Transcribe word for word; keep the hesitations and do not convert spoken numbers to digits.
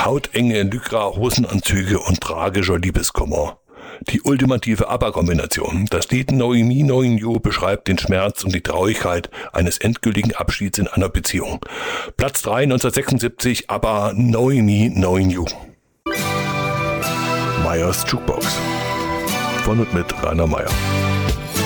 hautenge Lycra-Hosenanzüge und tragischer Liebeskummer. Die ultimative ABBA-Kombination. Das Lied Knowing Me, Knowing You beschreibt den Schmerz und die Traurigkeit eines endgültigen Abschieds in einer Beziehung. Platz drei neunzehnhundertsechsundsiebzig, ABBA, Knowing Me, Knowing You. Meyers Jukebox. Von und mit Rainer Meyer.